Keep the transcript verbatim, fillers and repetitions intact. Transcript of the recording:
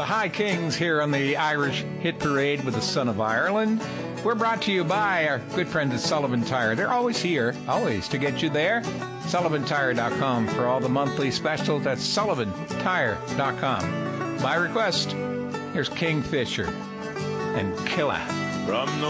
The High Kings here on the Irish Hit Parade with the Son of Ireland. We're brought to you by our good friends at Sullivan Tire. They're always here, always, to get you there. Sullivan Tire dot com for all the monthly specials. That's Sullivan Tire dot com. By request, here's Kingfisher and Killer. From